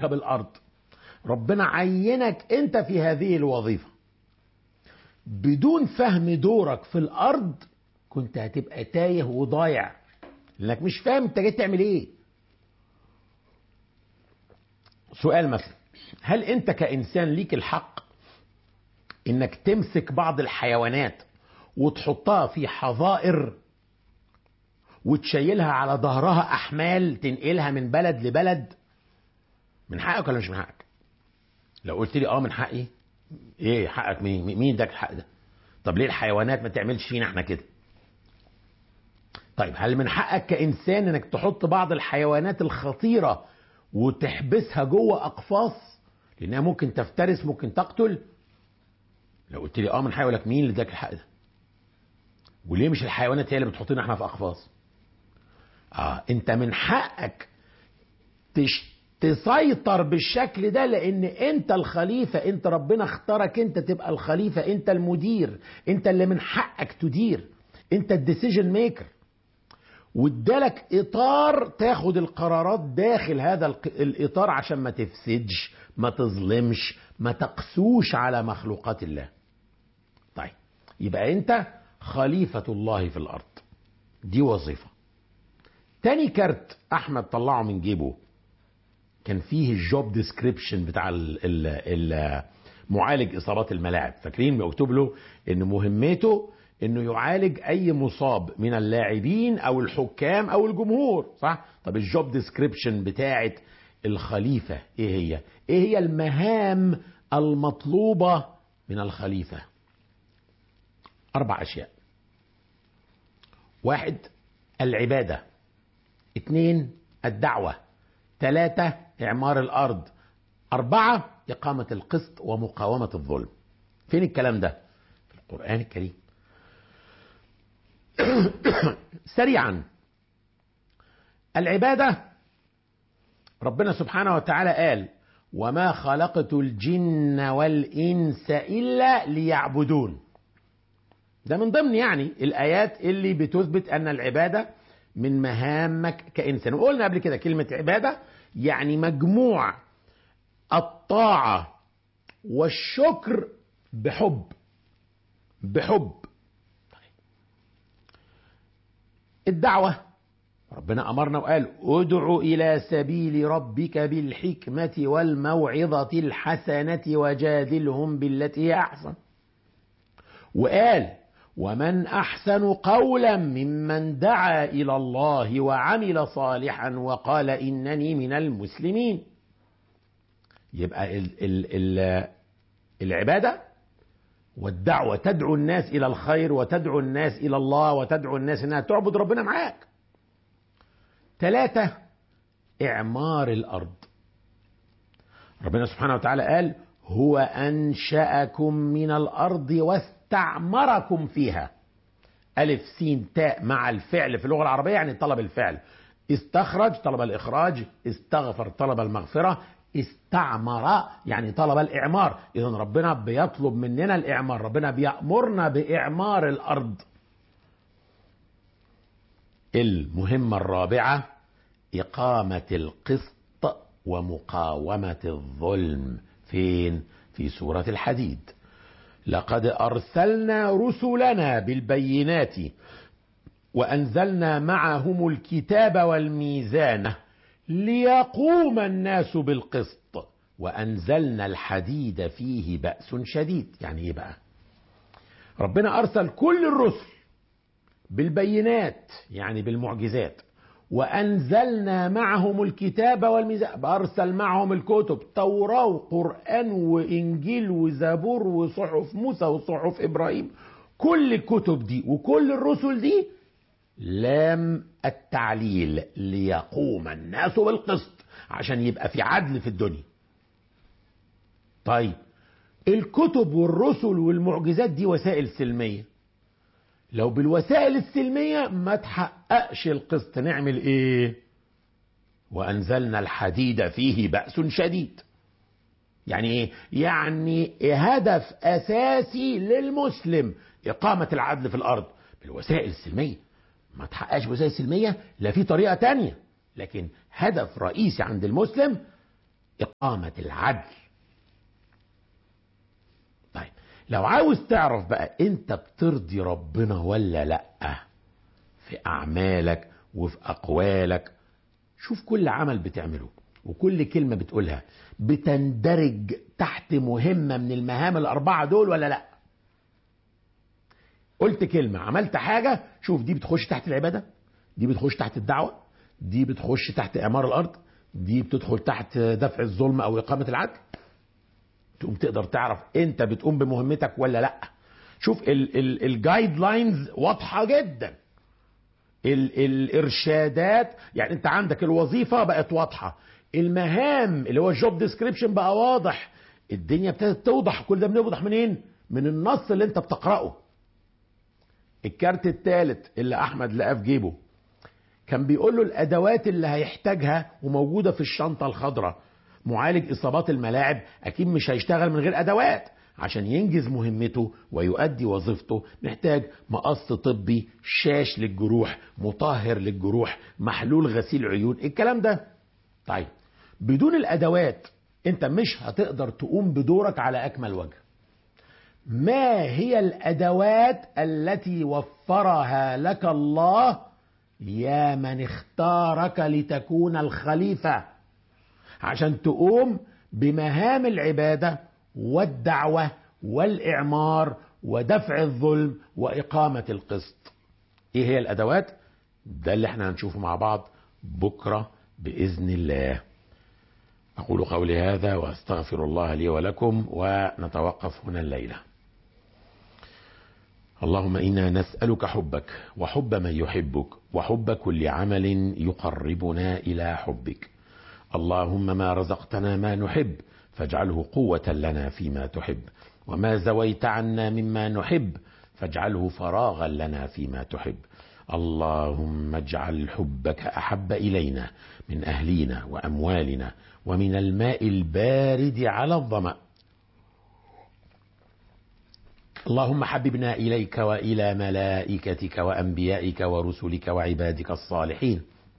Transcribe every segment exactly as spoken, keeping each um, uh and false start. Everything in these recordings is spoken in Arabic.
كوكب الأرض، ربنا عينك أنت في هذه الوظيفة، بدون فهم دورك في الأرض كنت هتبقى تايه وضايع، لأنك مش فاهم أنت جاي تعمل إيه. سؤال مثلا، هل أنت كإنسان ليك الحق إنك تمسك بعض الحيوانات وتحطها في حظائر وتشيلها على ظهرها أحمال تنقلها من بلد لبلد؟ من حقك ولا مش من حقك؟ لو قلت لي اه من حقي، ايه حقك؟ مين مين اداك الحق ده؟ طب ليه الحيوانات ما تعملش فينا احنا كده؟ طيب هل من حقك كإنسان انك تحط بعض الحيوانات الخطيرة وتحبسها جوه أقفاص لأنها ممكن تفترس، ممكن تقتل؟ لو قلت لي اه من حقي، اقول لك مين اللي اداك الحق ده؟ وليه مش الحيوانات هي اللي بتحطنا احنا في أقفاص؟ اه انت من حقك تش تسيطر بالشكل ده، لان انت الخليفة، انت ربنا اختارك انت تبقى الخليفة، انت المدير، انت اللي من حقك تدير، انت الديسيجن ميكر، وادالك اطار تاخد القرارات داخل هذا الاطار عشان ما تفسدش، ما تظلمش، ما تقسوش على مخلوقات الله. طيب يبقى انت خليفة الله في الارض، دي وظيفة. تاني كارت احمد طلعه من جيبه كان فيه الجوب ديسكريبشن بتاع ال ال معالج اصابات الملاعب. فاكرين مكتوب له ان مهمته انه يعالج اي مصاب من اللاعبين او الحكام او الجمهور، صح؟ طب الجوب ديسكريبشن بتاعه الخليفة ايه هي؟ ايه هي المهام المطلوبة من الخليفة؟ اربع اشياء. واحد، العبادة. اثنين، الدعوة. ثلاثة، إعمار الأرض. أربعة، إقامة القسط ومقاومة الظلم. فين الكلام ده؟ في القرآن الكريم. سريعا، العبادة ربنا سبحانه وتعالى قال وما خلقت الجن والإنس إلا ليعبدون. ده من ضمن يعني الآيات اللي بتثبت أن العبادة من مهامك كإنسان. وقلنا قبل كده كلمة عبادة يعني مجموع الطاعة والشكر بحب بحب. الدعوة ربنا أمرنا وقال ادع إلى سبيل ربك بالحكمة والموعظة الحسنة وجادلهم بالتي هي أحسن. وقال ومن أحسن قولا ممن دعا إلى الله وعمل صالحا وقال إنني من المسلمين. يبقى ال ال ال العبادة والدعوة تدعو الناس إلى الخير وتدعو الناس إلى الله وتدعو الناس أنها تعبد ربنا معاك. ثلاثة، إعمار الأرض. ربنا سبحانه وتعالى قال هو أنشأكم من الأرض واستعمركم فيها. ألف سين تاء مع الفعل في اللغة العربية يعني طلب الفعل. استخرج طلب الإخراج، استغفر طلب المغفرة، استعمر يعني طلب الإعمار. إذن ربنا بيطلب مننا الإعمار، ربنا بيأمرنا بإعمار الأرض. المهمة الرابعة إقامة القسط ومقاومة الظلم. فين؟ في سورة الحديد. لقد أرسلنا رسلنا بالبينات وأنزلنا معهم الكتاب والميزان ليقوم الناس بالقسط وأنزلنا الحديد فيه بأس شديد. يعني إيه بقى؟ ربنا أرسل كل الرسل بالبينات يعني بالمعجزات، وأنزلنا معهم الكتاب والميزان، أرسل معهم الكتب توراة وقرآن وإنجيل وزبور وصحف موسى وصحف إبراهيم. كل الكتب دي وكل الرسل دي لام التعليل ليقوم الناس بالقسط، عشان يبقى في عدل في الدنيا. طيب الكتب والرسل والمعجزات دي وسائل سلمية، لو بالوسائل السلمية ما تحققش القسط نعمل ايه؟ وأنزلنا الحديد فيه بأس شديد. يعني ايه؟ يعني هدف أساسي للمسلم إقامة العدل في الأرض بالوسائل السلمية. ما تحققش بوسائل سلمية لا في طريقة تانية، لكن هدف رئيسي عند المسلم إقامة العدل. طيب لو عاوز تعرف بقى انت بترضي ربنا ولا لا في أعمالك وفي أقوالك، شوف كل عمل بتعمله وكل كلمة بتقولها بتندرج تحت مهمة من المهام الأربعة دول ولا لا. قلت كلمة، عملت حاجة، شوف دي بتخش تحت العبادة، دي بتخش تحت الدعوة، دي بتخش تحت إعمار الأرض، دي بتدخل تحت دفع الظلم أو إقامة العدل. تقوم تقدر تعرف انت بتقوم بمهمتك ولا لا. شوف الجايد لاينز واضحة جدا، ال الارشادات، يعني انت عندك الوظيفة بقت واضحة، المهام اللي هو الجوب ديسكريبشن بقى واضح، الدنيا ابتدت توضح. كل ده بنوضح منين؟ من النص اللي انت بتقرأه. الكارت الثالث اللي احمد لقاه في جيبه كان بيقول له الادوات اللي هيحتاجها وموجودة في الشنطة الخضراء. معالج اصابات الملاعب اكيد مش هيشتغل من غير ادوات، عشان ينجز مهمته ويؤدي وظيفته محتاج مقص طبي، شاش للجروح، مطهر للجروح، محلول غسيل عيون، الكلام ده. طيب بدون الادوات انت مش هتقدر تقوم بدورك على اكمل وجه. ما هي الادوات التي وفرها لك الله يا من اختارك لتكون الخليفة عشان تقوم بمهام العبادة والدعوة والإعمار ودفع الظلم وإقامة القسط؟ إيه هي الأدوات؟ ده اللي احنا هنشوفه مع بعض بكرة بإذن الله. أقول قولي هذا وأستغفر الله لي ولكم، ونتوقف هنا الليلة. اللهم إنا نسألك حبك وحب من يحبك وحب كل عمل يقربنا إلى حبك. اللهم ما رزقتنا ما نحب فاجعله قوة لنا فيما تحب، وما زويت عنا مما نحب فاجعله فراغا لنا فيما تحب. اللهم اجعل حبك أحب إلينا من أهلينا وأموالنا ومن الماء البارد على الظمأ. اللهم حببنا إليك وإلى ملائكتك وأنبيائك ورسلك وعبادك الصالحين،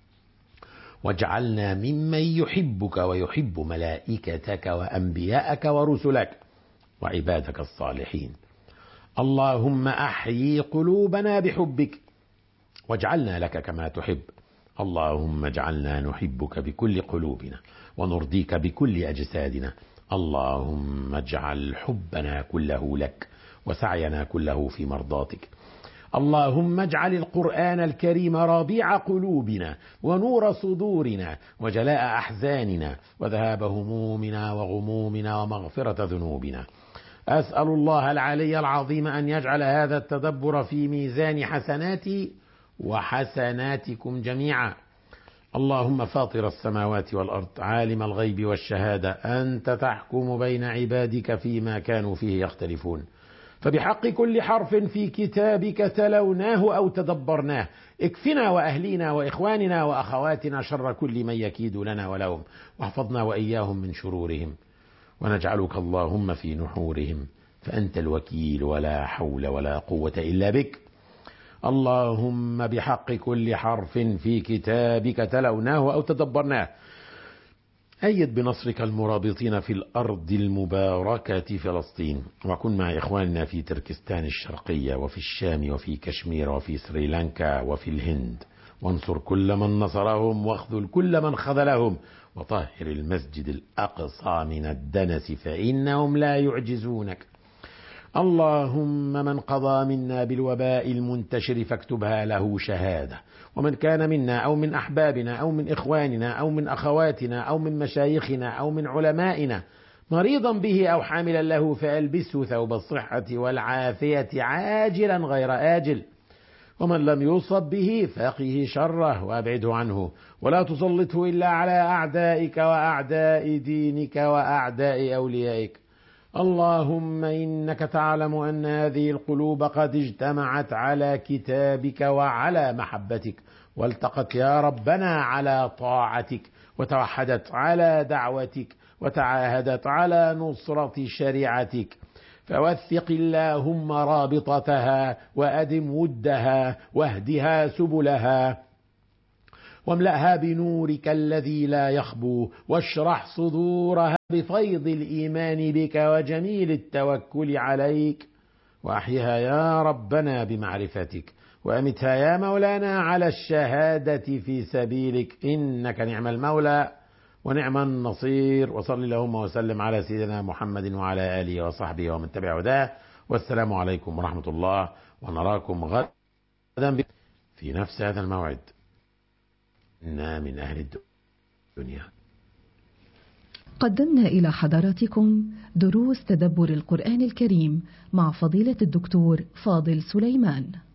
واجعلنا ممن يحبك ويحب ملائكتك وأنبياءك ورسلك وعبادك الصالحين. اللهم أحيي قلوبنا بحبك واجعلنا لك كما تحب. اللهم اجعلنا نحبك بكل قلوبنا ونرضيك بكل أجسادنا. اللهم اجعل حبنا كله لك وسعينا كله في مرضاتك. اللهم اجعل القرآن الكريم ربيع قلوبنا ونور صدورنا وجلاء أحزاننا وذهاب همومنا وغمومنا ومغفرة ذنوبنا. أسأل الله العلي العظيم أن يجعل هذا التدبر في ميزان حسناتي وحسناتكم جميعا. اللهم فاطر السماوات والأرض عالم الغيب والشهادة، أنت تحكم بين عبادك فيما كانوا فيه يختلفون، فبحق كل حرف في كتابك تلوناه أو تدبرناه اكفنا وأهلينا وإخواننا وأخواتنا شر كل من يكيد لنا ولهم، واحفظنا وإياهم من شرورهم، ونجعلك اللهم في نحورهم، فأنت الوكيل ولا حول ولا قوة إلا بك. اللهم بحق كل حرف في كتابك تلوناه أو تدبرناه أيد بنصرك المرابطين في الأرض المباركة فلسطين، وكن مع إخواننا في تركستان الشرقية وفي الشام وفي كشمير وفي سريلانكا وفي الهند، وانصر كل من نصرهم واخذل كل من خذلهم، وطهر المسجد الأقصى من الدنس فإنهم لا يعجزونك. اللهم من قضى منا بالوباء المنتشر فاكتبها له شهادة، ومن كان منا أو من أحبابنا أو من إخواننا أو من أخواتنا أو من مشايخنا أو من علمائنا مريضا به أو حاملا له فألبسه ثوب الصحة والعافية عاجلا غير آجل، ومن لم يصب به فقه شره وأبعده عنه، ولا تسلطه إلا على أعدائك وأعداء دينك وأعداء أوليائك. اللهم إنك تعلم أن هذه القلوب قد اجتمعت على كتابك وعلى محبتك، والتقت يا ربنا على طاعتك، وتوحدت على دعوتك، وتعاهدت على نصرة شريعتك، فوثق اللهم رابطتها وأدم ودها واهدها سبلها، واملأها بنورك الذي لا يخبو، واشرح صدورها بفيض الإيمان بك وجميل التوكل عليك، وأحيها يا ربنا بمعرفتك، وأمتها يا مولانا على الشهادة في سبيلك، إنك نعم المولى ونعم النصير. وصل اللهم وسلم على سيدنا محمد وعلى آله وصحبه ومن تبع هداه، والسلام عليكم ورحمة الله، ونراكم غدا في نفس هذا الموعد. إنا من أهل الدنيا. قدمنا إلى حضراتكم دروس تدبر القرآن الكريم مع فضيلة الدكتور فاضل سليمان.